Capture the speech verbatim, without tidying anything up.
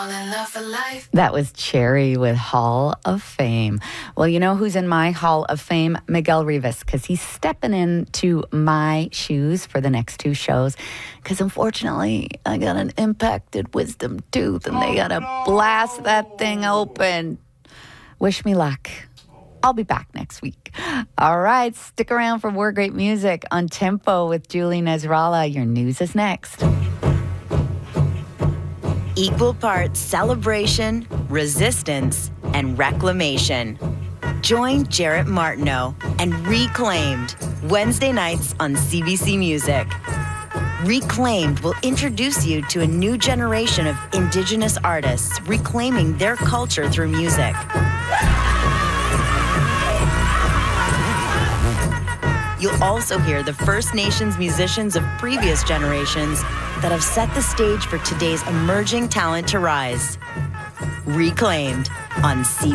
That was Cherry with Hall of Fame. Well, you know who's in my Hall of Fame? Miguel Rivas, because he's stepping into my shoes for the next two shows. Because unfortunately, I got an impacted wisdom tooth, and they gotta blast that thing open. Wish me luck. I'll be back next week. All right, stick around for more great music on Tempo with Julie Nasrallah. Your news is next. Equal parts celebration, resistance, and reclamation. Join Jarrett Martineau and Reclaimed Wednesday nights on C B C Music. Reclaimed will introduce you to a new generation of Indigenous artists reclaiming their culture through music. You'll also hear the First Nations musicians of previous generations that have set the stage for today's emerging talent to rise. Reclaimed on C B C.